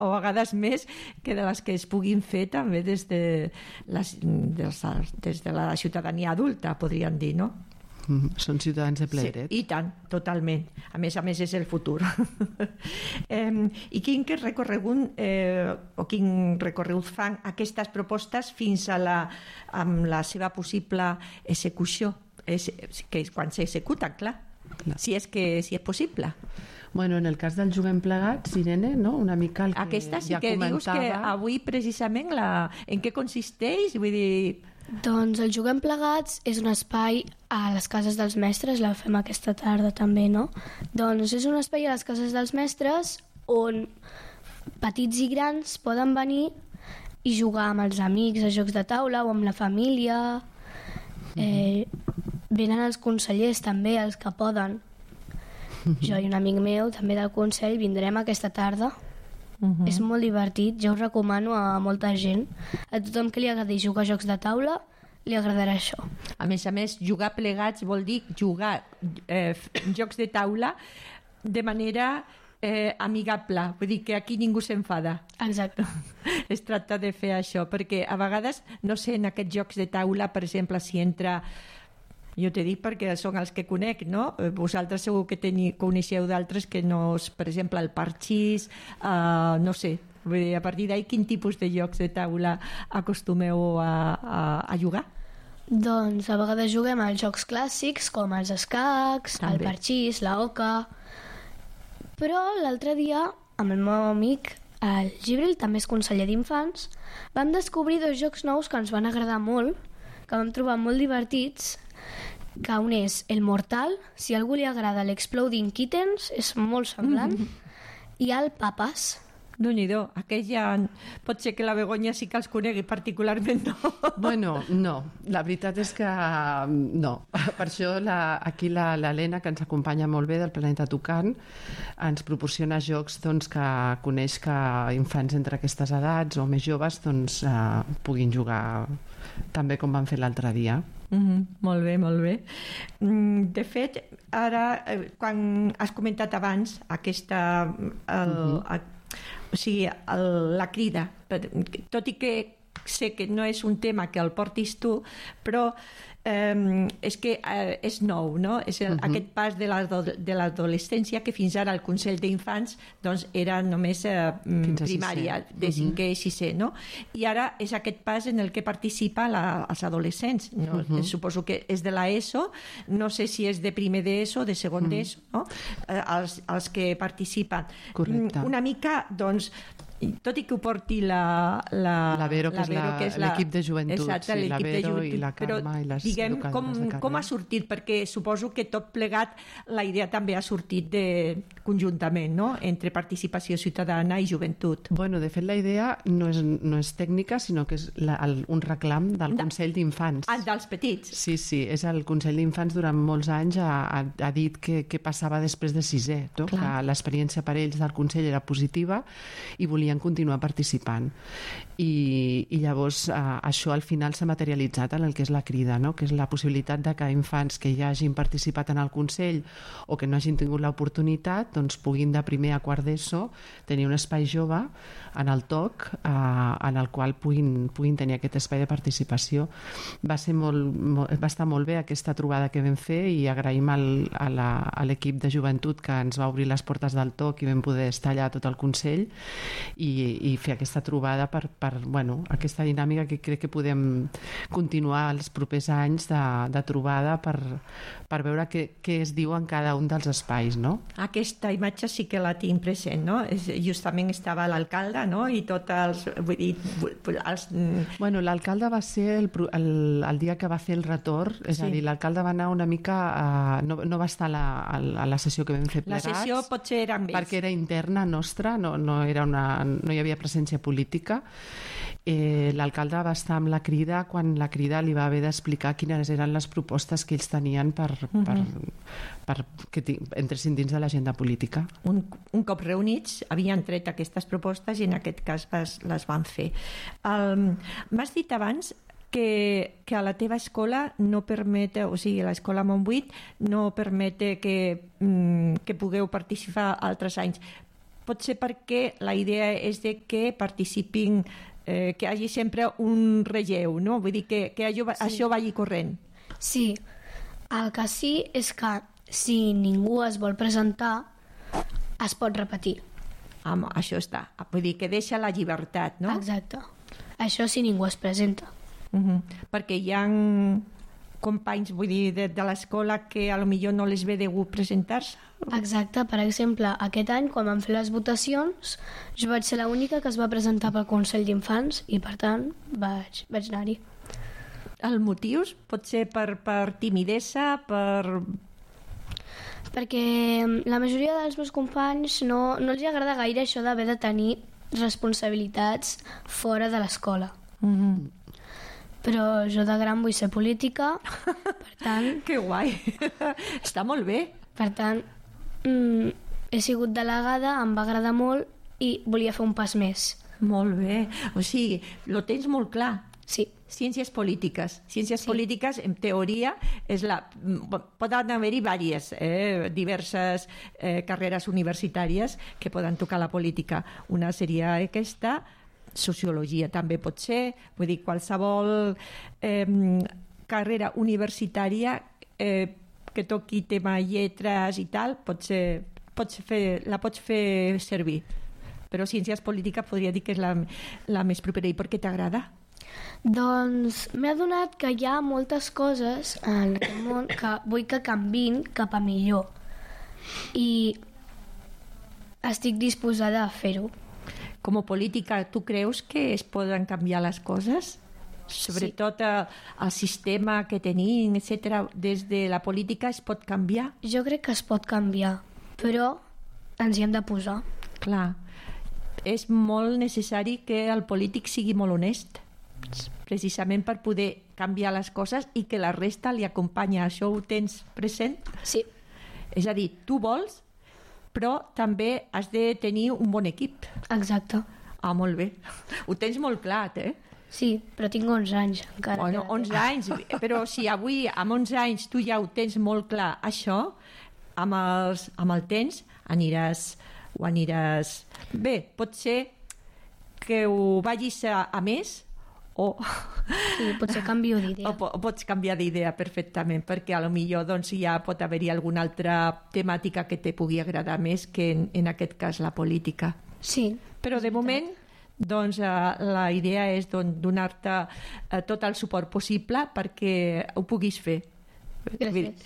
o a vegades més que de les que es puguin fer també des de la ciutadania adulta, podríem dir, no? Són ciutadans de ple dret. Sí, i tant, totalment. A més és el futur. I quin recorregut fan aquestes propostes fins a la seva possible execució, que és quan s'executen, clar. Si és possible. Bueno, en el cas del Juguem Plegats, Irene, no? Una mica el que aquesta sí ja que comentava. Dius que avui precisament en què consisteix? Vull dir... Doncs el Juguem Plegats és un espai a les cases dels mestres, la fem aquesta tarda també, no? Doncs és un espai a les cases dels mestres on petits i grans poden venir i jugar amb els amics a jocs de taula o amb la família. Venen els consellers també, els que poden. Jo i un amic meu també del Consell vindrem aquesta tarda. És molt divertit, jo ho recomano a molta gent. A tothom que li agradi jugar a jocs de taula li agradarà això. A més, jugar plegats vol dir jugar jocs de taula de manera amigable, vull dir que aquí ningú s'enfada. Exacte. Es tracta de fer això, perquè a vegades, no sé, en aquests jocs de taula, per exemple, si entra... Jo t'he dit perquè són els que conec, no? Vosaltres segur que coneixeu d'altres que no, per exemple, el parxís, no sé, vull dir, a partir d'ahí quin tipus de jocs de taula acostumeu a jugar? Doncs a vegades juguem als jocs clàssics com els escacs, el parxís, la oca, però l'altre dia amb el meu amic, el Gibril, també és conseller d'infants, vam descobrir 2 jocs nous que ens van agradar molt, que vam trobar molt divertits, que un és el Mortal, si a algú li agrada l'Exploding Kittens, és molt semblant, i el Papes. Déu-n'hi-do, aquells ja... Pot ser que la Begoña sí que els conegui particularment, no? Bueno, no, la veritat és que no. Per això aquí l'Helena, que ens acompanya molt bé del Planeta Tucán, ens proporciona jocs que coneix que infants entre aquestes edats o més joves puguin jugar també com van fer l'altre dia. Molt bé, molt bé. De fet, ara, quan has comentat abans o sigui, la crida, tot i que sé que no és un tema que el portis tu, però és que és nou, no? És aquest pas de l'adolescència que fins ara el Consell d'Infants doncs, era només primària, de 5è i 6è, no? I ara és aquest pas en el que participen els adolescents. No? Suposo que és de l'ESO, no sé si és de primer d'ESO o de segon d'ESO, no? Els que participen. Correcte. Una mica, doncs, tot i que ho porti la Vero, que és l'equip de joventut. Exacte, sí, la Vero joventut, i la Carme i les diguem, educadores de carrer. com ha sortit? Perquè suposo que tot plegat la idea també ha sortit conjuntament, no? Entre participació ciutadana i joventut. Bueno, de fet la idea no és tècnica, sinó que és un reclam del Consell d'Infants. Dels petits. Sí, és el Consell d'Infants durant molts anys ha dit què passava després de 6è, no? Que l'experiència per ells del Consell era positiva i volien continuar participant. I llavors això al final s'ha materialitzat en el que és la crida, no? Que és la possibilitat de que infants que ja hagin participat en el Consell o que no hagin tingut l'oportunitat doncs puguin de primer a quart d'ESO tenir un espai jove en el TOC en el qual puguin tenir aquest espai de participació. Va estar molt bé aquesta trobada que vam fer i agraïm a l'equip de joventut que ens va obrir les portes del TOC i vam poder estar allà tot el Consell i fer aquesta trobada per aquesta dinàmica que crec que podem continuar els propers anys de trobada per veure què es diu en cada un dels espais, no? Aquesta imatge sí que la tinc present, no? Justament estava l'alcalde, no? I tots els... Vull dir, Bueno, l'alcalde va ser el dia que va fer el retorn, és a dir, l'alcalde va anar una mica... No va estar a la sessió que vam fer plegats. La sessió potser era amb ells. Perquè era interna nostra, no hi havia presència política. L'alcalde va estar amb la crida quan la crida li va haver d'explicar quines eren les propostes que ells tenien per que entressin dins de l'agenda política. Un cop reunits havien tret aquestes propostes i en aquest cas les van fer. M'has dit abans que a la teva escola no permet, o sigui, l'escola Montbuit no permet que pugueu participar altres anys. potser perquè la idea és de que participin, que hi hagi sempre un relleu, no? Vull dir que això vagi corrent. Sí, el que sí és que si ningú es vol presentar, es pot repetir. Això està. Vull dir que deixa la llibertat, no? Exacte. Això si ningú es presenta. Perquè hi ha companys, vull dir, de l'escola que a lo millor no les ve de gust presentar-se. Exacte. Per exemple, aquest any, quan vam fer les votacions, jo vaig ser l'única que es va presentar pel Consell d'Infants i, per tant, vaig anar-hi. Els motius? Pot ser per timidesa, Perquè la majoria dels meus companys no els agrada gaire això d'haver de tenir responsabilitats fora de l'escola. Però jo de gran vull ser política, per tant... Que guai! Està molt bé. Per tant, he sigut delegada, em va agradar molt i volia fer un pas més. Molt bé. O sigui, ho tens molt clar. Sí. Ciències polítiques. Ciències polítiques, en teoria, poden haver-hi diverses carreres universitàries que poden tocar la política. Una seria aquesta, sociologia també pot ser, vull dir, qualsevol carrera universitària que toqui tema lletres i tal, la pots fer servir. Però ciències polítiques podria dir que és la més propera. I per què t'agrada? Doncs m'he adonat que hi ha moltes coses en aquest món que vull que canviïn cap a millor. I estic disposada a fer-ho. Com a política, tu creus que es poden canviar les coses? Sobretot el sistema que tenim, etc. Des de la política es pot canviar? Jo crec que es pot canviar, però ens hi hem de posar. Clar. És molt necessari que el polític sigui molt honest, precisament per poder canviar les coses i que la resta li acompanya. Això ho tens present? Sí. És a dir, tu vols, però també has de tenir un bon equip. Exacte. Molt bé. Ho tens molt clar, Sí, però tinc 11 anys encara. Bueno, 11 anys, però si avui, amb 11 anys, tu ja ho tens molt clar, això, amb el temps aniràs... Bé, pot ser que ho vagis a més o... Sí, potser canvio d'idea. O pots canviar d'idea perfectament, perquè a lo millor doncs, ja pot haver-hi alguna altra temàtica que te pugui agradar més que en aquest cas la política. Sí. Però de moment doncs, la idea és donar-te tot el suport possible perquè ho puguis fer. Gràcies.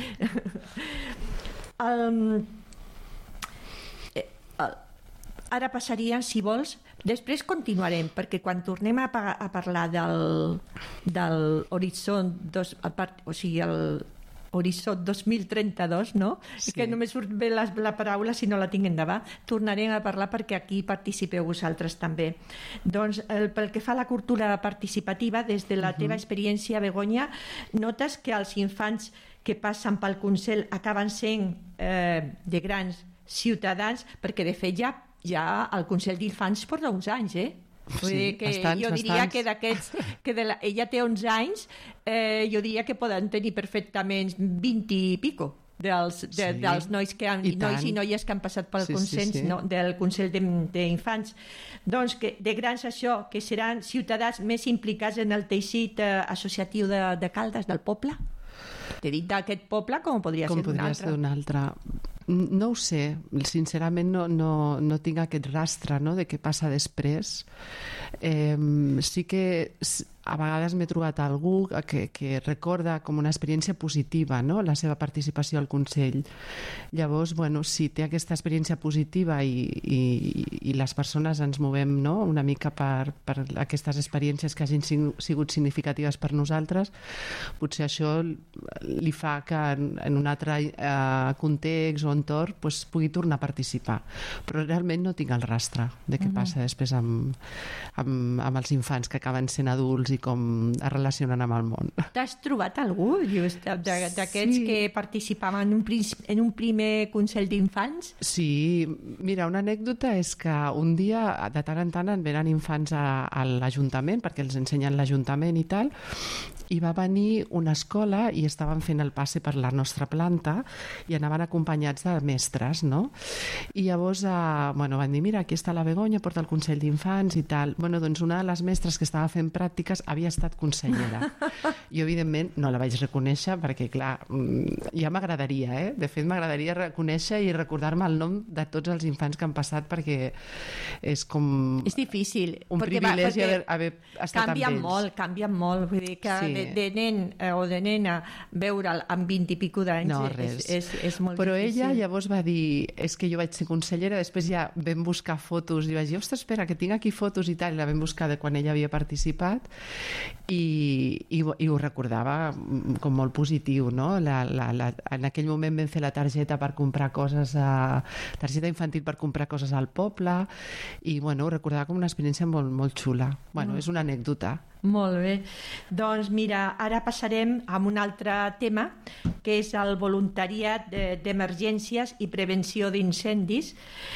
Ara passaria, si vols, després continuarem, perquè quan tornem a parlar del horitzó, o sigui, horitzó 2032, no? Sí. Que només surt bé la paraula si no la tinc endavant. Tornarem a parlar perquè aquí participeu vosaltres també. Doncs pel que fa a la cultura participativa, des de la teva experiència, Begoña, notes que els infants que passen pel Consell acaben sent de grans ciutadans, perquè de fet ja el Consell d'Infants porta uns anys, Vull dir que jo diria que d'aquests, ella té 11 anys, jo diria que poden tenir perfectament 20 i pico dels nois i noies que han passat pel consens no, del Consell d'Infants. Doncs que de grans això, que seran ciutadans més implicats en el teixit associatiu de Caldes, del poble. T'he dit d'aquest poble com podria ser d'un altre. No ho sé, sincerament no tinc aquest rastre, no?, de què passa després. Sí que a vegades m'he trobat algú que recorda com una experiència positiva, no?, la seva participació al Consell. Llavors, bueno, si té aquesta experiència positiva i les persones ens movem, no?, una mica per aquestes experiències que hagin sigut significatives per nosaltres, potser això li fa que en un altre context o entorn pugui tornar a participar. Però realment no tinc el rastre de què passa després amb amb els infants que acaben sent adults i com es relacionen amb el món. T'has trobat algú d'aquests que participaven en un primer Consell d'Infants? Sí, mira, una anècdota és que un dia, de tant en tant, en venen infants a l'Ajuntament, perquè els ensenyen l'Ajuntament i tal, i va venir una escola i estaven fent el passe per la nostra planta i anaven acompanyats de mestres, no? I llavors van dir, mira, aquí està la Begoña, porta el Consell d'Infants i tal. Bueno, doncs una de les mestres que estava fent pràctiques havia estat consellera. Jo, evidentment, no la vaig reconèixer perquè, clar, ja m'agradaria, De fet, m'agradaria reconèixer i recordar-me el nom de tots els infants que han passat perquè és com... És difícil. Un privilegi haver estat amb ells. Canvien molt. Vull dir que de nen o de nena veure'l amb 20 i pico d'anys és molt Però difícil. Ella llavors va dir, és que jo vaig ser consellera, després ja vam buscar fotos i vaig dir, ostres, espera, que tinc aquí fotos i tal, i la vam buscar de quan ella havia participat i ho recordava com molt positiu, no? En aquell moment vam fer la targeta per comprar coses, targeta infantil per comprar coses al poble i ho recordava com una experiència molt, molt xula. És una anècdota. Molt bé. Doncs mira, ara passarem a un altre tema, que és el voluntariat d'emergències i prevenció d'incendis.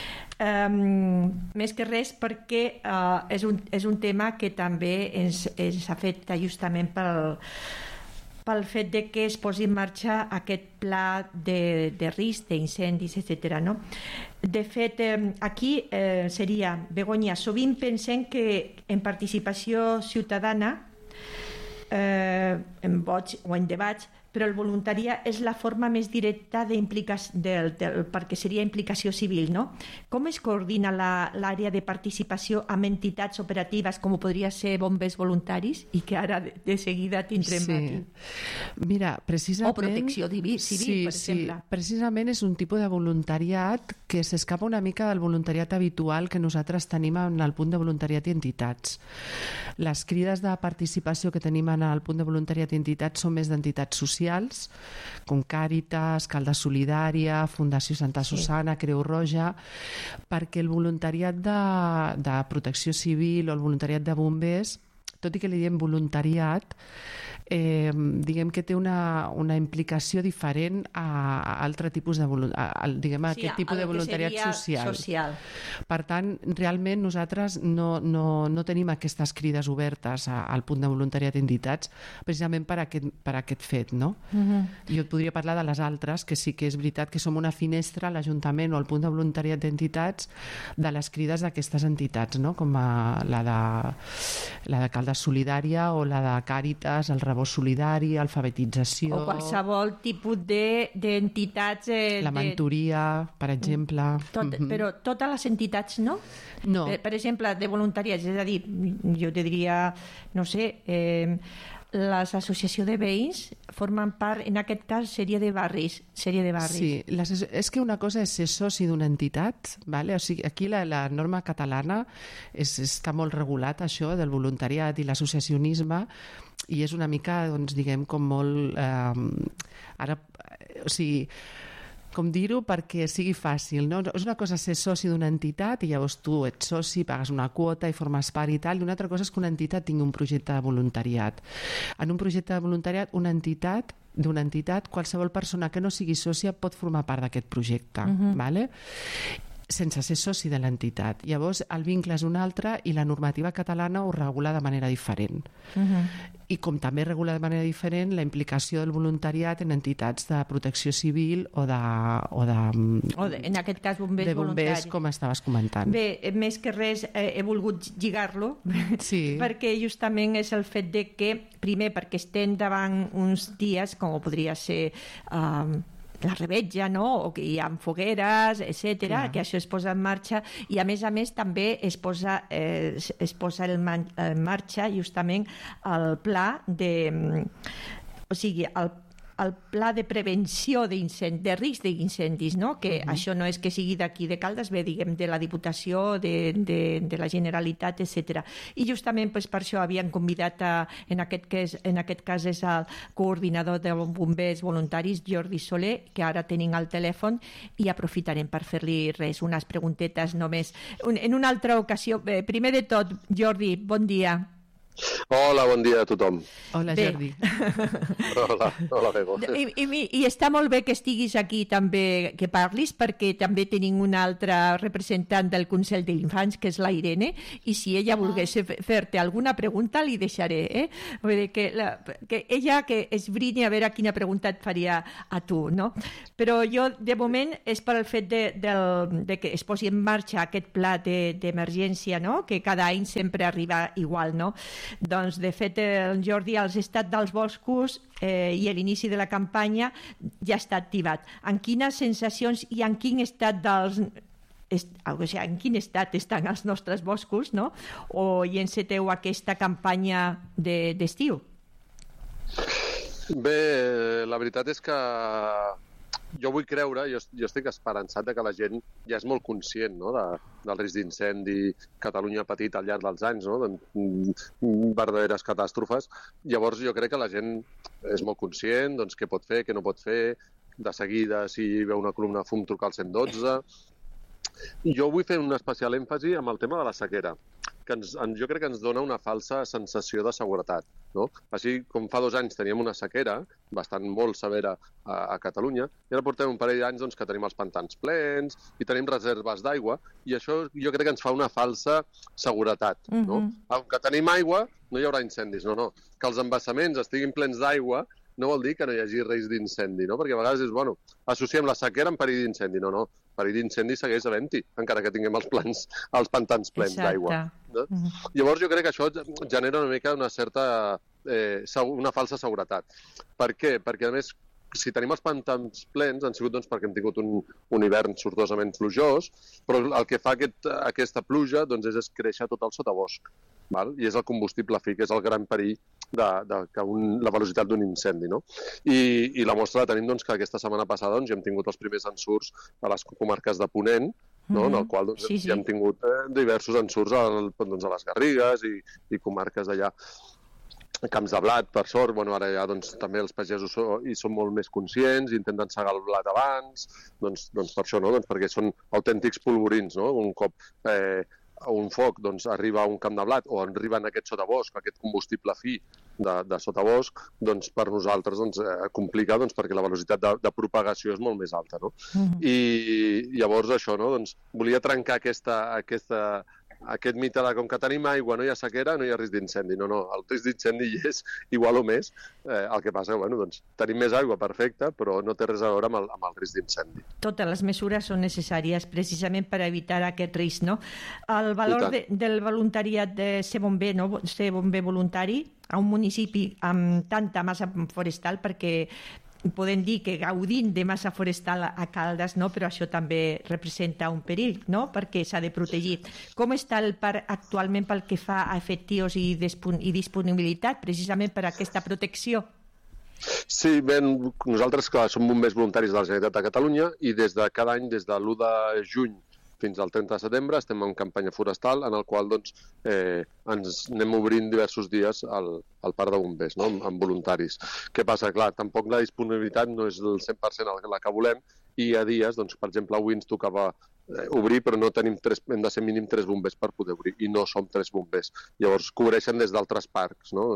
Més que res perquè és un tema que també ens afecta justament pel fet de que es posi en marxa aquest pla de risc d'incendis, etc. No? De fet, aquí seria, Begoña, sovint pensem que en participació ciutadana, en vots o en debats, però el voluntariat és la forma més directa perquè seria implicació civil, no? Com es coordina l'àrea de participació amb entitats operatives com podria ser bombers voluntaris i que ara de seguida tindrem aquí? Mira, precisament... O protecció civil, per exemple. Precisament és un tipus de voluntariat que s'escapa una mica del voluntariat habitual que nosaltres tenim en el punt de voluntariat i entitats. Les crides de participació que tenim en el punt de voluntariat i entitats són més d'entitats socials, com Càritas, Calda Solidària, Fundació Santa Susana, Creu Roja, perquè el voluntariat de protecció civil o el voluntariat de bombers, tot i que li diem voluntariat, diguem que té una implicació diferent a altre tipus de aquest tipus de voluntariat social. Per tant, realment nosaltres no tenim aquestes crides obertes al punt de voluntariat d'entitats precisament per aquest fet, no? Jo et podria parlar de les altres, que sí que és veritat que som una finestra a l'Ajuntament o al punt de voluntariat d'entitats de les crides d'aquestes entitats, no? Com la de Calda Solidària o la de Càritas, el Rebot Solidari, alfabetització... O qualsevol tipus d'entitats... La mentoria, per exemple. Però totes les entitats no? No. Per exemple, de voluntariats, és a dir, jo te diria, no sé... les associacions de veïns formen part, en aquest cas, sèrie de barris. Sí, és que una cosa és ser soci d'una entitat, vale? O sigui, aquí la norma catalana està molt regulat, això del voluntariat i l'associacionisme, i és una mica, doncs, diguem, com molt... o sigui, com dir-ho perquè sigui fàcil, no? És una cosa ser soci d'una entitat i llavors tu ets soci, pagues una quota i formes part i tal, i una altra cosa és que una entitat tingui un projecte de voluntariat. En un projecte de voluntariat, d'una entitat, qualsevol persona que no sigui sòcia pot formar part d'aquest projecte, vale? Sense ser soci de l'entitat. Llavors, el vincle és un altre i la normativa catalana ho regula de manera diferent. I com també regula de manera diferent la implicació del voluntariat en entitats de protecció civil o en aquest cas bombers voluntaris, com estaves comentant. Bé, més que res he volgut lligar-lo perquè justament és el fet de que, primer, perquè estem davant uns dies com podria ser la revetja, no? O que hi ha fogueres, etc., que això es posa en marxa, i a més també es posa en marxa justament el pla de... O sigui, el pla de prevenció de risc d'incendis, no? Que això no és que sigui d'aquí de Caldes, bé, diguem, de la Diputació, de la Generalitat, etc. I justament per això havien convidat, en aquest cas és el coordinador de bombers voluntaris, Jordi Soler, que ara tenim al telèfon, i aprofitarem per fer-li unes preguntetes només. En una altra ocasió, primer de tot, Jordi, bon dia. Hola, bon dia a tothom. Hola, Jordi. Hola, Bego. I està molt bé que estiguis aquí també, que parlis, perquè també tenim una altra representant del Consell de l'Infants, que és la Irene, i si ella volgués fer-te alguna pregunta, li deixaré. Vull dir que ella que esbrini a veure quina pregunta et faria a tu, no? Però jo, de moment, és per al fet de que es posi en marxa aquest pla d'emergència, no? Que cada any sempre arriba igual, no? Doncs, de fet, el Jordi, als estats dels boscos i a l'inici de la campanya ja està activat. En quines sensacions i en quin estat en quin estat estan els nostres boscos, no? I enceteu aquesta campanya d'estiu? Bé, la veritat és que jo vull creure, jo estic esperançat que la gent ja és molt conscient, no? Del risc d'incendi que Catalunya ha patit al llarg dels anys, no? Verdaderes catàstrofes. Llavors jo crec que la gent és molt conscient, doncs, què pot fer, què no pot fer, de seguida si veu una columna de fum trucar al 112. Jo vull fer un especial èmfasi amb el tema de la sequera, que jo crec que ens dona una falsa sensació de seguretat, no? Així com fa 2 anys teníem una sequera bastant molt severa a Catalunya, i ara portem un parell d'anys que tenim els pantans plens i tenim reserves d'aigua, i això jo crec que ens fa una falsa seguretat, no? Que tenim aigua, no hi haurà incendis, no. Que els embassaments estiguin plens d'aigua no vol dir que no hi hagi risc d'incendi, no? Perquè a vegades és, associem la sequera amb perill d'incendi. No, perill d'incendi segueix havent-hi, encara que tinguem els pantans plens d'aigua. No? Llavors jo crec que això genera una mica una falsa seguretat. Per què? Perquè, a més, si tenim els pantans plens han sigut perquè hem tingut un hivern sortosament plujós, però el que fa aquesta pluja és créixer tot el sotabosc. I és el combustible fi, que és el gran perill de la velocitat d'un incendi, no? I la mostra la tenim que aquesta setmana passada ja hem tingut els primers ensurts a les comarques de Ponent, no? En el qual ja hem tingut diversos ensurts a les Garrigues i comarques d'allà. Camps de blat, per sort, ara ja també els pagesos hi són molt més conscients i intenten segar el blat abans, per això, no? Perquè són autèntics polvorins, no? Un cop un foc arriba a un camp de blat o arriba en aquest sotabosc, aquest combustible fi de sotabosc, per nosaltres complica perquè la velocitat de propagació és molt més alta, no? I llavors això, no? Volia trencar aquest mite de com que tenim aigua, no hi ha sequera, no hi ha risc d'incendi. No, el risc d'incendi hi és igual o més. El que passa que tenim més aigua, perfecte, però no té res a veure amb el risc d'incendi. Totes les mesures són necessàries precisament per evitar aquest risc, no? El valor del voluntariat de ser bomber, no? Ser bomber voluntari a un municipi amb tanta massa forestal, perquè podem dir que gaudint de massa forestal a Caldes, no? Però això també representa un perill, no? Perquè s'ha de protegir. Com està el parc actualment pel que fa a efectius i disponibilitat, precisament per aquesta protecció? Sí, bé, nosaltres som bombers voluntaris de la Generalitat de Catalunya i cada any, des de l'1 de juny fins al 30 de setembre, estem en campanya forestal en el qual ens anem obrint diversos dies al parc de bombers, no? Amb voluntaris. Què passa? Clar, tampoc la disponibilitat no és el 100% la que volem i hi ha dies, per exemple, avui ens tocava obrir, però no tenim hem de ser mínim 3 bombers per poder obrir i no som 3 bombers. Llavors cobreixen des d'altres parcs, no?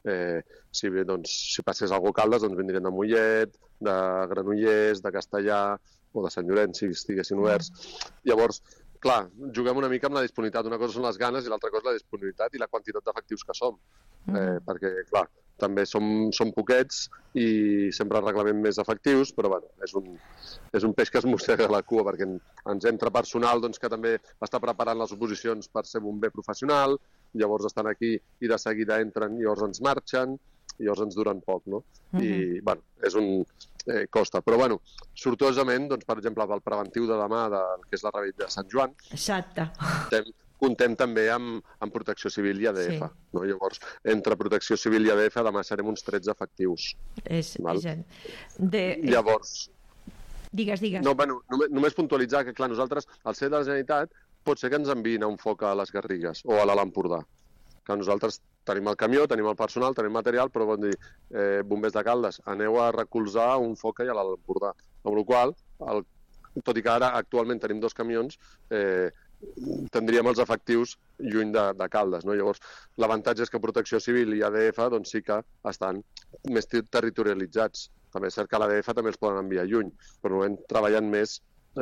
Si passés alguna cosa a Caldes, vindrien de Mollet, de Granollers, de Castellà o de Sant Llorenç, si estiguessin oberts. Llavors, clar, juguem una mica amb la disponibilitat. Una cosa són les ganes i l'altra cosa la disponibilitat i la quantitat d'efectius que som. Perquè, clar, també som poquets i sempre reclamem més efectius, però és un peix que es mossega la cua, perquè ens entra personal que també està preparant les oposicions per ser bomber professional, llavors estan aquí i de seguida entren i llavors ens marxen, i llavors ens duren poc, no? I, és un costa. Però, sortosament, per exemple, pel preventiu de demà, que és la Revetlla de Sant Joan, exacte, estem comptem també amb Protecció Civil i ADF. No? Llavors, entre Protecció Civil i ADF demà serem uns 13 efectius. Llavors... Digues. No, bueno, només puntualitzar que, clar, nosaltres, al ser de la Generalitat, pot ser que ens enviïn a un foc a les Garrigues o a l'Alt Empordà. Que nosaltres tenim el camió, tenim el personal, tenim material, però vol dir, bombers de Caldes, aneu a recolzar un foc a l'Alt Empordà. Amb la qual cosa, tot i que ara actualment tenim 2 camions, tindríem els efectius lluny de Caldes. No? Llavors, l'avantatge és que Protecció Civil i ADF doncs, sí que estan més territorialitzats. També és cert que l'ADF també els poden enviar lluny, però no treballant més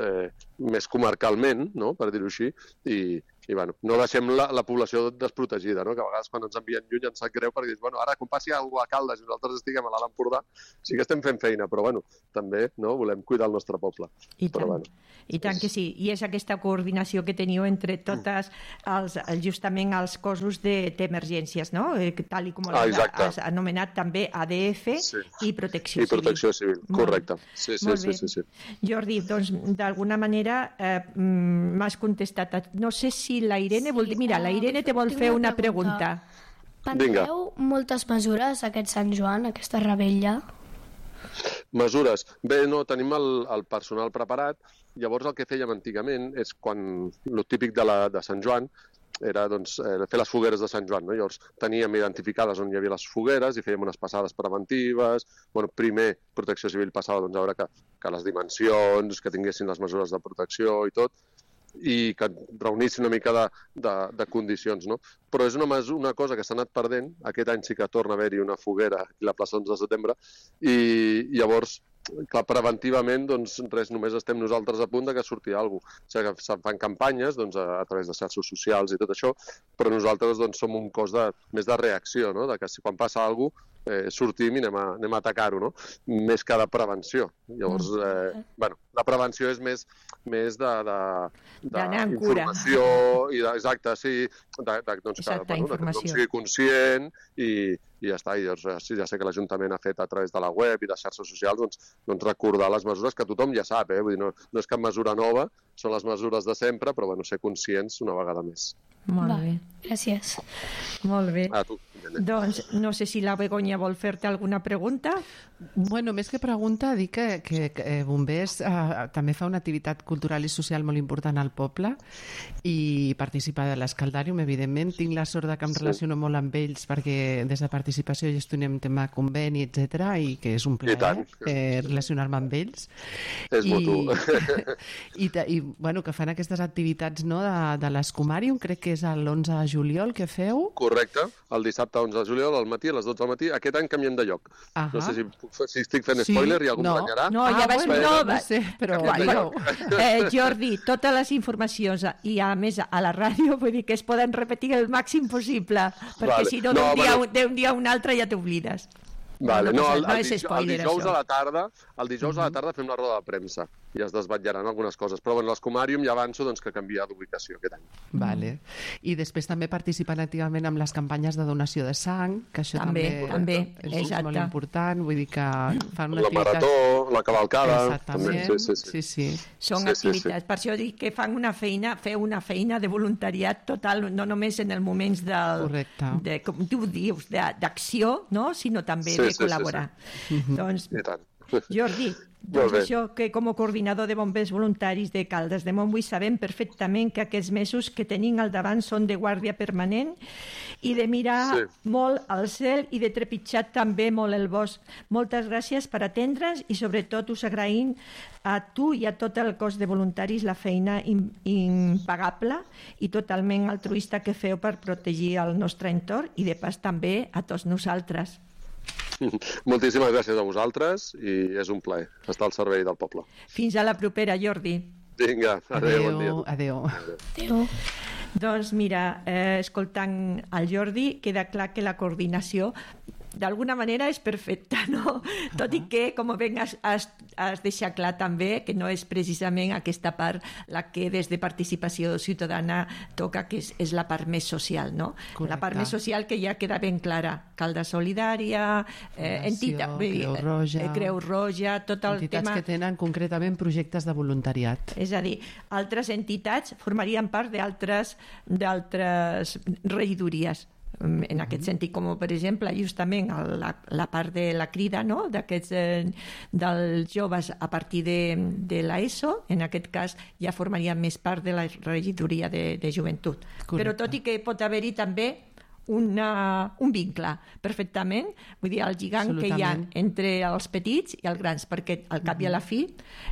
comarcalment, no? Per dir-ho així, i bueno, no deixem la població desprotegida, no? Que a vegades quan ens envien lluny ens sap greu perquè dius, bueno, ara quan passi alguna cosa a Caldes i nosaltres estiguem a l'Alt Empordà, sí que estem fent feina, però bueno, també no? Volem cuidar el nostre poble. I tant que sí. I és aquesta coordinació que teniu entre totes justament els cossos d'emergències, no? Tal com has anomenat també ADF i Protecció Civil. I Protecció Civil, correcte. Sí. Jordi, doncs d'alguna manera m'has contestat. No sé si la Irene vol dir... Mira, la Irene te vol fer una pregunta. Prendreu moltes mesures aquest Sant Joan, aquesta rebella? Mesures. Bé, no, tenim el personal preparat. Llavors el que fèiem antigament és quan el típic de Sant Joan era doncs, fer les fogueres de Sant Joan. No? Llavors teníem identificades on hi havia les fogueres i fèiem unes passades preventives. Bueno, primer Protecció Civil passava doncs, a veure que les dimensions, que tinguessin les mesures de protecció i tot, i que reunissin una mica de condicions, no? Però és una cosa que s'ha anat perdent. Aquest any sí que torna a haver-hi una foguera a la plaça 11 de setembre i llavors, clar, preventivament, doncs res, només estem nosaltres a punt de que surti alguna cosa. O sigui que se'n fan campanyes doncs, a través de xarxes socials i tot això, però nosaltres doncs, som un cos més de reacció, no? De que si quan passa alguna cosa sortim i anem a atacar-ho, no? Més que de prevenció. Llavors, bueno, la prevenció és més d'informació exacte, sí, que tothom sigui conscient i ja està. I llavors, ja sé que l'Ajuntament ha fet a través de la web i de xarxes socials doncs recordar les mesures que tothom ja sap, vull dir, no és cap mesura nova, són les mesures de sempre, però bueno, ser conscients una vegada més. Molt bé. Gràcies. Molt bé. Doncs no sé si la Begoña vol fer-te alguna pregunta. Bueno, més que pregunta, dic que Bombers també fa una activitat cultural i social molt important al poble i participa de l'Escaldàrium, evidentment. Tinc la sort que em relaciono molt amb ells perquè des de participació gestionem tema conveni, etc i que és un plaer relacionar-me amb ells. És mutu. I bueno, que fan aquestes activitats de l'Escomàrium, crec que és l'11 de juliol que feu. Correcte, el dissabte 11 de juliol, al matí, a les 12 del matí. Aquest any canviem de lloc. No sé si estic fent spoiler i algú m'enganyarà. No, ja vaig... No sé, però... Jordi, totes les informacions i a més a la ràdio vull dir que es poden repetir el màxim possible perquè si no d'un dia a un altre ja t'oblides. El dijous a la tarda fem la roda de premsa i es desvetllaran algunes coses. Però bueno, l'Escomàrium ja avanço que canvia d'ubicació aquest any. Vale. I després també participen activament amb les campanyes de donació de sang, que això també és molt important. Vull dir que fan una activitat... La marató, la cavalcada... Exactament. Sí. Són activitats. Per això dic que fan una feina, feu una feina de voluntariat total, no només en els moments com tu dius, d'acció, sinó també de col·laborar. Doncs, Jordi, doncs això, que com a coordinador de bombers voluntaris de Caldes de Montbui sabem perfectament que aquests mesos que tenim al davant són de guàrdia permanent i de mirar molt al cel i de trepitjar també molt el bosc. Moltes gràcies per atendre'ns i sobretot us agraïm a tu i a tot el cos de voluntaris la feina impagable i totalment altruista que feu per protegir el nostre entorn i de pas també a tots nosaltres. Moltíssimes gràcies a vosaltres i és un plaer estar al servei del poble. Fins a la propera, Jordi. Vinga, adéu, bon dia. Adéu. Doncs mira, escoltant el Jordi, queda clar que la coordinació d'alguna manera és perfecta, no? Tot i que, com ben has deixat clar també, que no és precisament aquesta part la que des de Participació Ciutadana toca, que és la part més social, no? Correcte. La part més social que ja queda ben clara. Calda Solidària, Creu Roja, tot el entitats tema... que tenen concretament projectes de voluntariat. És a dir, altres entitats formarien part d'altres regidories. En aquest sentit, com per exemple justament la part de la crida, no? D'aquests dels joves a partir de l'ESO, en aquest cas ja formarien més part de la regidoria de joventut. Correcte. Però tot i que pot haver-hi també un vincle perfectament, vull dir, el lligam que hi ha entre els petits i els grans, perquè al cap i a la fi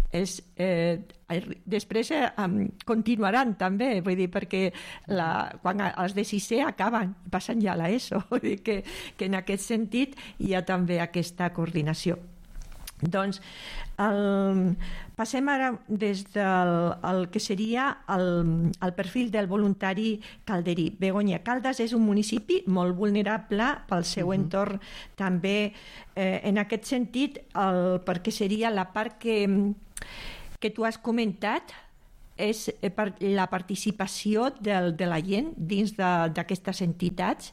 després continuaran també, vull dir, perquè quan els de sisè acaben, passen ja a l'ESO, vull dir que en aquest sentit hi ha també aquesta coordinació. Doncs passem ara des del que seria el perfil del voluntari calderí. Begoña, Caldes és un municipi molt vulnerable pel seu entorn també, en aquest sentit, perquè seria la part que tu has comentat, és la participació de la gent dins d'aquestes entitats.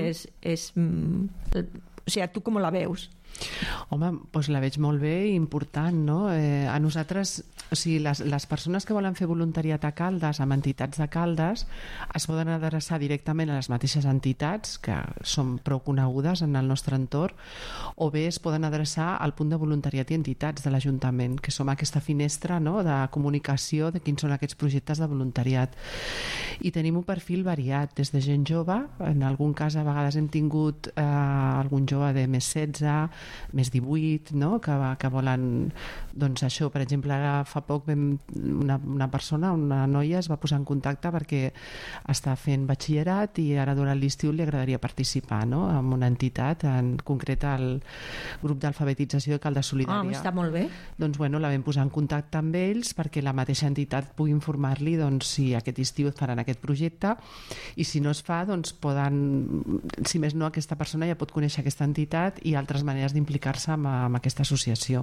O sigui, tu com la veus? Home, doncs la veig molt bé i important, no? A nosaltres, o sigui, les persones que volen fer voluntariat a Caldes, amb entitats de Caldes, es poden adreçar directament a les mateixes entitats, que són prou conegudes en el nostre entorn, o bé es poden adreçar al punt de voluntariat i entitats de l'Ajuntament, que som aquesta finestra, no?, de comunicació de quins són aquests projectes de voluntariat. I tenim un perfil variat, des de gent jove, en algun cas a vegades hem tingut algun jove de més 16, més 18, no?, que volen, doncs això, per exemple, ara fa poc una persona, una noia, es va posar en contacte perquè està fent batxillerat i ara durant l'estiu li agradaria participar, no?, en una entitat, en concret el grup d'alfabetització de Calda Solidària. Està molt bé. Doncs bueno, la vam posar en contacte amb ells perquè la mateixa entitat pugui informar-li, doncs, si aquest estiu faran aquest projecte, i si no es fa, doncs poden, si més no, aquesta persona ja pot conèixer aquesta entitat i altres maneres d'implicar-se amb aquesta associació.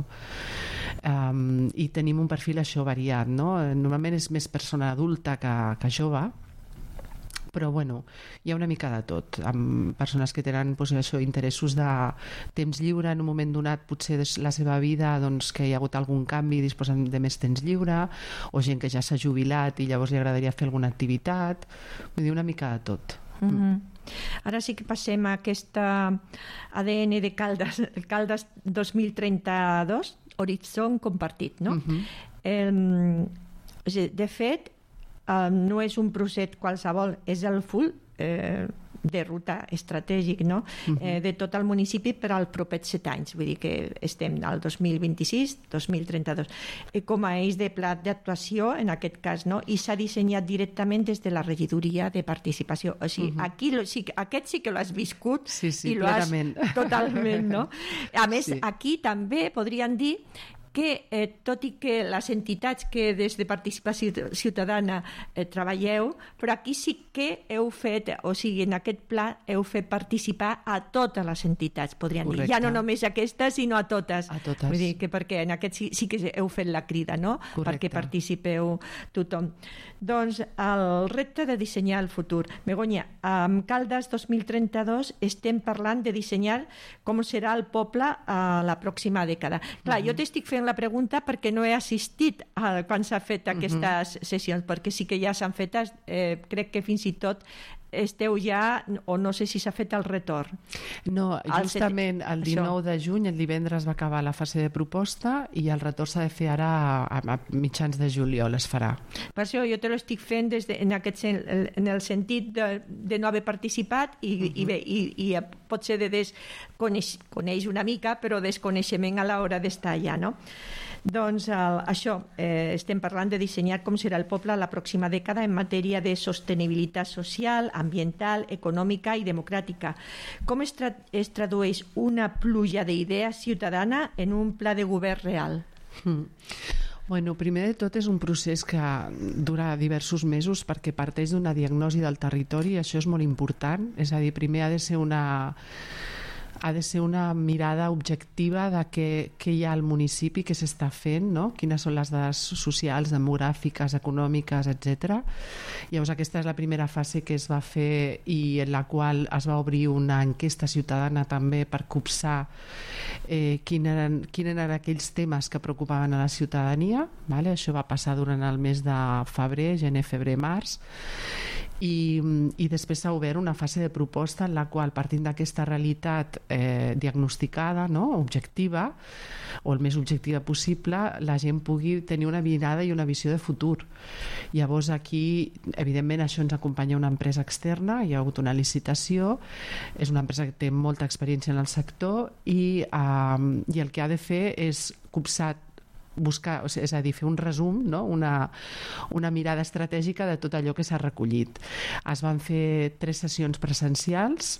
I tenim un perfil això variat, no? Normalment és més persona adulta que jove, però bueno, hi ha una mica de tot, amb persones que tenen interessos de temps lliure en un moment donat, potser de la seva vida, doncs, que hi ha hagut algun canvi i disposen de més temps lliure, o gent que ja s'ha jubilat i llavors li agradaria fer alguna activitat, vull dir, una mica de tot. Ara sí que passem a aquesta ADN de Caldes 2032, horitzó compartit, no? De fet, no és un procés qualsevol, és el full de ruta estratègic, no? De tot el municipi per als propers 7 anys, vull dir que estem al 2026-2032 com a eix de pla d'actuació en aquest cas, no? I s'ha dissenyat directament des de la regidoria de participació, o sigui, aquest sí que l'has viscut i l'ho has totalment, no? A més, aquí també podríem dir que tot i que les entitats que des de Participació Ciutadana treballeu, però aquí sí que heu fet, o sigui, en aquest pla heu fet participar a totes les entitats, podríem dir. Ja no només aquestes, sinó a totes. A totes. Vull dir que perquè en aquest sí que heu fet la crida, no? Perquè participeu tothom. Doncs el repte de dissenyar el futur. Begoña, amb Caldes 2032 estem parlant de dissenyar com serà el poble a la pròxima dècada. Clar, jo t'estic fent la pregunta perquè no he assistit quan s'ha fet aquestes sessions, perquè sí que ja s'han fet, crec que fins i tot esteu ja, o no sé si s'ha fet el retorn. No, justament el 19 de juny, el divendres, va acabar la fase de proposta i el retorn s'ha de fer ara a mitjans de juliol, es farà. Per això jo te l'estic fent en el sentit de no haver participat i potser coneix una mica, però desconeixement a l'hora d'estar allà, no? Doncs això, estem parlant de dissenyar com serà el poble la pròxima dècada en matèria de sostenibilitat social, ambiental, econòmica i democràtica. Com es tradueix una pluja d'idees ciutadana en un pla de govern real? Bueno, primer de tot és un procés que dura diversos mesos perquè parteix d'una diagnosi del territori i això és molt important, és a dir, primer ha de ser ha de ser una mirada objectiva de què hi ha al municipi, què s'està fent, no? Quines són les dades socials, demogràfiques, econòmiques, etc. Llavors aquesta és la primera fase que es va fer i en la qual es va obrir una enquesta ciutadana també per copsar quins eren aquells temes que preocupaven a la ciutadania, vale? Això va passar durant el mes de febrer, gener, febrer, març, i després s'ha obert una fase de proposta en la qual, partint d'aquesta realitat diagnosticada, no? Objectiva, o el més objectiva possible, la gent pugui tenir una mirada i una visió de futur. Llavors aquí, evidentment, això ens acompanya una empresa externa, hi ha hagut una licitació, és una empresa que té molta experiència en el sector i el que ha de fer és copsar, buscar, és a dir, fer un resum, no? una mirada estratègica de tot allò que s'ha recollit. Es van fer 3 sessions presencials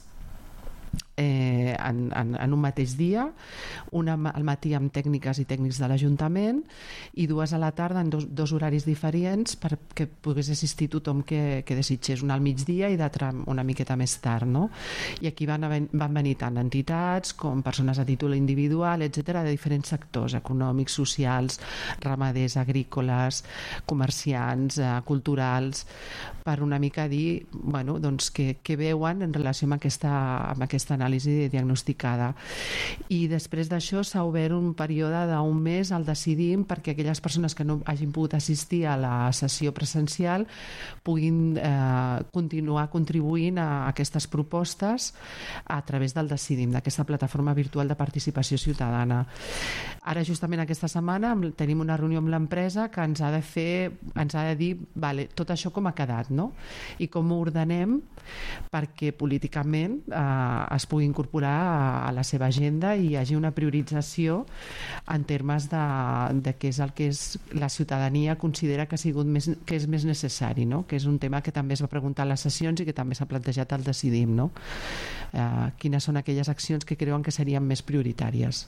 en un mateix dia, una al matí amb tècniques i tècnics de l'Ajuntament i 2 a la tarda en dos horaris diferents perquè pogués assistir tothom que desitgés, una al migdia i l'altra una miqueta més tard, no? I aquí van venir tant entitats com persones a títol individual, etc., de diferents sectors econòmics, socials, ramaders, agrícoles, comerciants, culturals, per una mica dir, bueno, doncs què veuen en relació amb aquesta anàlisi diagnosticada. I després d'això s'ha obert un període d'un mes al Decidim perquè aquelles persones que no hagin pogut assistir a la sessió presencial puguin continuar contribuint a aquestes propostes a través del Decidim, d'aquesta plataforma virtual de participació ciutadana. Ara, justament aquesta setmana, tenim una reunió amb l'empresa que ens ha de dir, vale, tot això com ha quedat, no? I com ho ordenem perquè políticament es pugui incorporar a la seva agenda i hi hagi una priorització en termes de què és el que la ciutadania considera que és més necessari, no? Que és un tema que també es va preguntar a les sessions i que també s'ha plantejat al Decidim, no? Quines són aquelles accions que creuen que serien més prioritàries?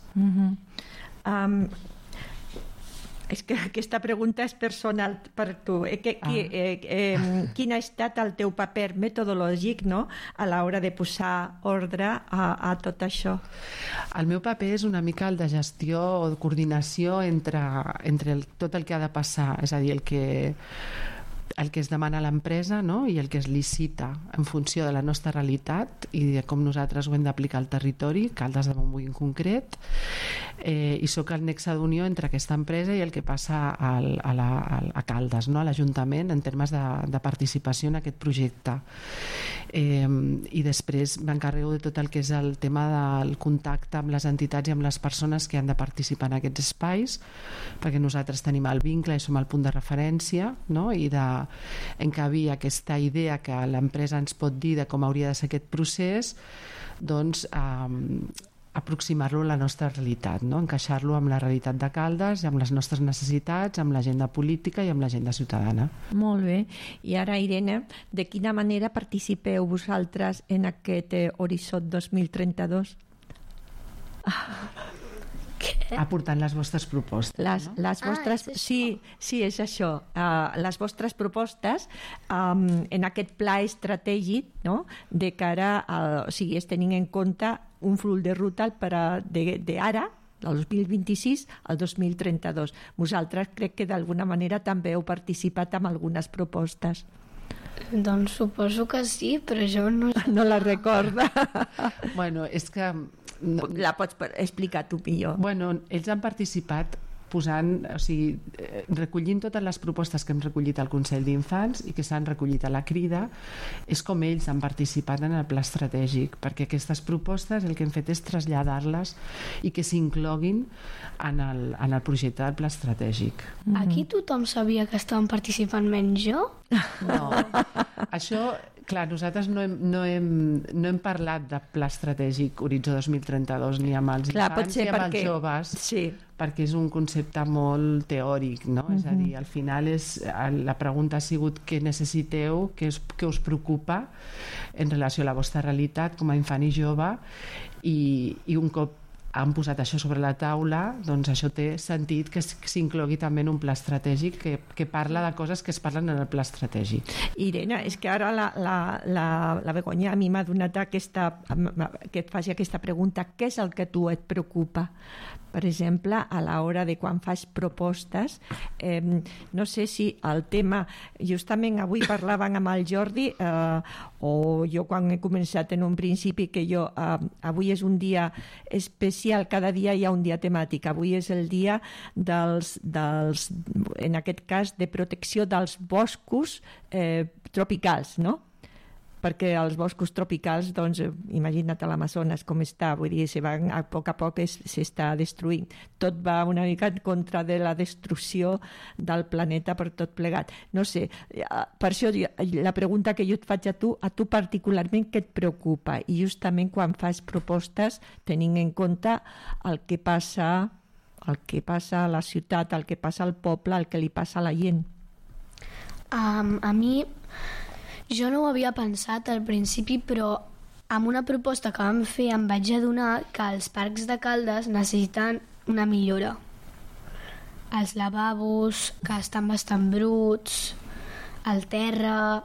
És que aquesta pregunta és personal per tu. Quin ha estat el teu paper metodològic, no?, a l'hora de posar ordre a tot això? El meu paper és una mica el de gestió o de coordinació entre tot el que ha de passar, és a dir, el que es demana a l'empresa, no? I el que es licita en funció de la nostra realitat i de com nosaltres ho hem d'aplicar al territori, Caldes de Montbui en concret, i sóc el nexe d'unió entre aquesta empresa i el que passa a Caldes, no? A l'Ajuntament, en termes de participació en aquest projecte. I després m'encarrego de tot el que és el tema del contacte amb les entitats i amb les persones que han de participar en aquests espais, perquè nosaltres tenim el vincle i som el punt de referència, no? I d'encabir aquesta idea que l'empresa ens pot dir de com hauria de ser aquest procés, doncs aproximar-lo a la nostra realitat, no? Encaixar-lo amb la realitat de Caldes, amb les nostres necessitats, amb l'agenda política i amb l'agenda ciutadana. Molt bé. I ara, Irene, de quina manera participeu vosaltres en aquest Horitzó 2032? Aportant les vostres propostes. Les vostres, sí, és això. Les vostres propostes en aquest pla estratègic, no?, de cara o sigui, es tenint en compte un full de ruta d'ara, del 2026 al 2032. Vosaltres crec que d'alguna manera també heu participat en algunes propostes. Doncs suposo que sí, però jo no la recorda. Bueno, és que la pots explicar tu millor. Bueno, ells han participat recollint totes les propostes que hem recollit al Consell d'Infants i que s'han recollit a la Crida. És com ells han participat en el pla estratègic, perquè aquestes propostes el que hem fet és traslladar-les i que s'incloguin en el projecte del pla estratègic. Aquí tothom sabia que estaven participant menys jo? No, això... Clar, nosaltres no hem parlat de pla estratègic Horitzó 2032 ni amb els infants ni amb els joves, perquè és un concepte molt teòric, no? És a dir, al final la pregunta ha sigut què necessiteu, què us preocupa en relació a la vostra realitat com a infant i jove, i un cop han posat això sobre la taula, doncs això té sentit que s'inclogui també en un pla estratègic que parla de coses que es parlen en el pla estratègic. Irene, és que ara la Begoña a mi m'ha donat que et faci aquesta pregunta: què és el que a tu et preocupa? Per exemple, a l'hora de quan fas propostes, no sé si el tema, justament avui parlàvem amb el Jordi, o jo quan he començat en un principi que avui és un dia especial, cada dia hi ha un dia temàtic, avui és el dia en aquest cas, de protecció dels boscos tropicals, no? Perquè els boscos tropicals, doncs, imagina't a l'Amazones com està, vull dir, a poc s'està destruint. Tot va una mica en contra de la destrucció del planeta per tot plegat. No sé, per això la pregunta que jo et faig a tu particularment, què et preocupa? I justament quan fas propostes, tenint en compte el que passa a la ciutat, el que passa al poble, el que li passa a la gent. A mi, jo no ho havia pensat al principi, però amb una proposta que vam fer em vaig adonar que els parcs de Caldes necessiten una millora. Els lavabos, que estan bastant bruts, el terra...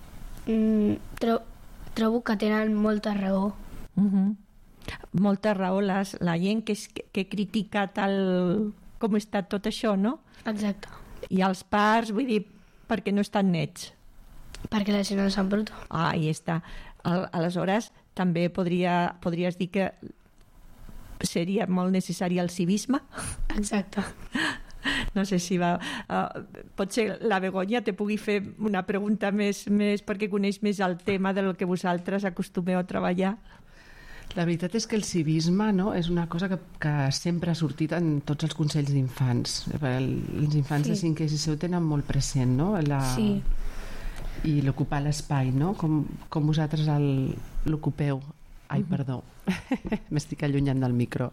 trobo que tenen molta raó. Molta raó la gent que critica com està tot això, no? Exacte. I els parcs, vull dir, perquè no estan nets. Perquè la gent no s'embruta. Ahí està. Aleshores, també podries dir que seria molt necessari el civisme. Exacte. No sé si va... potser la Begoña te pugui fer una pregunta més perquè coneix més el tema del que vosaltres acostumeu a treballar. La veritat és que el civisme, no, és una cosa que sempre ha sortit en tots els consells d'infants. Els infants de 5è i 6è ho tenen molt present, no? Sí. I l'ocupar l'espai, no? Com vosaltres l'ocupeu. Ai, perdó, m'estic allunyant del micro.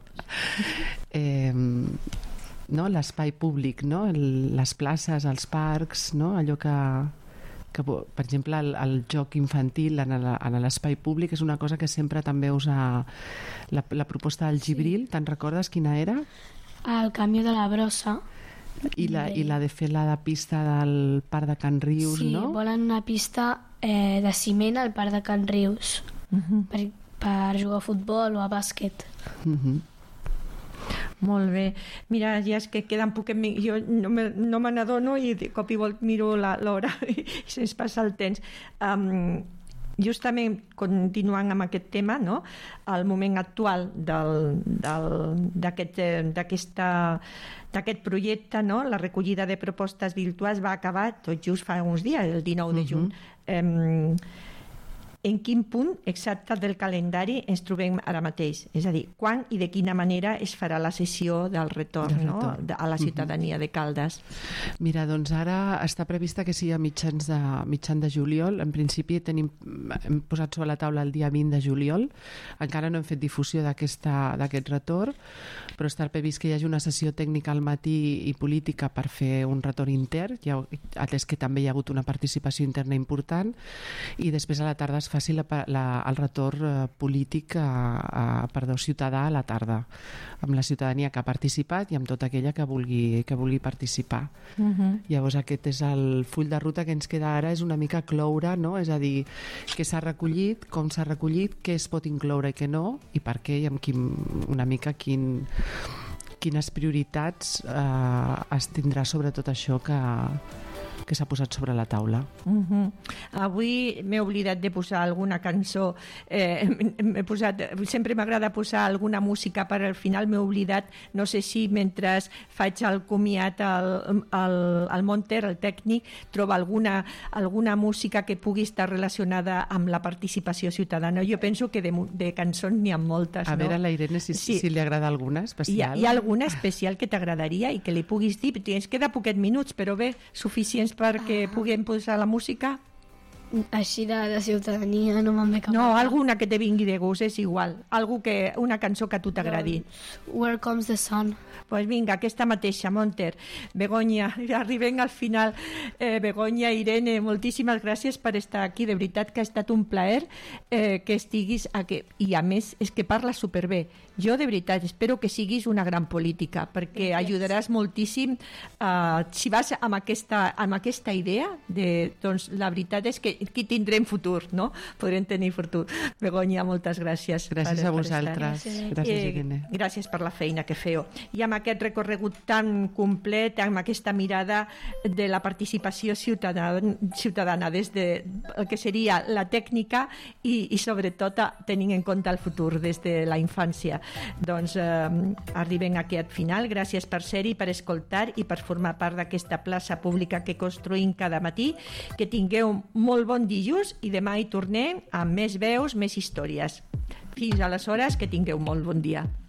No? L'espai públic, no? Les places, els parcs, no? Allò que per exemple, el joc infantil en l'espai públic és una cosa que sempre també usa la proposta del Gibril. Te'n recordes quina era? El canvi de la brossa. I la de fer la pista del Parc de Can Rius, no? Sí, volen una pista de ciment al Parc de Can Rius per jugar a futbol o a bàsquet. Molt bé. Mira, ja és que queden poc... Jo no me n'adono i de cop i volta miro l'hora i se'ns passa el temps. Justament, continuant amb aquest tema, no? El moment actual d'aquest projecte, no? La recollida de propostes virtuals va acabar tot just fa uns dies, el 19 de juny. En quin punt exacte del calendari ens trobem ara mateix? És a dir, quan i de quina manera es farà la sessió del retorn, no? A la ciutadania de Caldes? Mira, doncs ara està prevista que sigui a mitjan de juliol. En principi hem posat sobre la taula el dia 20 de juliol. Encara no hem fet difusió d'aquest retorn, però està previst que hi hagi una sessió tècnica al matí i política per fer un retorn intern, atès que també hi ha hagut una participació interna important, i després a la tarda es faci el retorn polític ciutadà a la tarda, amb la ciutadania que ha participat i amb tota aquella que vulgui participar. Llavors aquest és el full de ruta que ens queda ara, és una mica cloure, no? És a dir, què s'ha recollit, com s'ha recollit, què es pot incloure i què no, i per què, i amb quines prioritats es tindrà sobre tot això que s'ha posat sobre la taula. Avui m'he oblidat de posar alguna cançó. Sempre m'agrada posar alguna música per al final, m'he oblidat, no sé si mentre faig el comiat al Monter, el tècnic, troba alguna música que pugui estar relacionada amb la participació ciutadana. Jo penso que de cançons n'hi ha moltes. A veure, la Irene, si li agrada alguna especial. Hi ha alguna especial que t'agradaria i que li puguis dir? Ens queda poquets minuts, però bé, suficients perquè puguem posar la música? així de ciutadania no me'n ve cap. No, alguna que te vingui de gust, és igual. Una cançó que a tu t'agradi. Where Comes the Sun. Pues vinga, aquesta mateixa, Monter. Begoña, arribem al final. Begoña, Irene, moltíssimes gràcies per estar aquí. De veritat que ha estat un plaer que estiguis aquí. I a més, és que parles superbé. Jo, de veritat, espero que siguis una gran política, perquè ajudaràs moltíssim. Si vas amb aquesta idea, doncs la veritat és que aquí tindrem futur, no? Podrem tenir futur. Begoña, moltes gràcies. Gràcies a vosaltres. Gràcies, Irene. Gràcies per la feina que feu. I amb aquest recorregut tan complet, amb aquesta mirada de la participació ciutadana des de el que seria la tècnica i sobretot tenint en compte el futur des de la infància. Doncs arribem a aquest final. Gràcies per ser-hi, per escoltar i per formar part d'aquesta plaça pública que construïm cada matí. Que tingueu molt bon dijous i demà hi tornem amb més veus, més històries. Fins aleshores, que tingueu molt bon dia.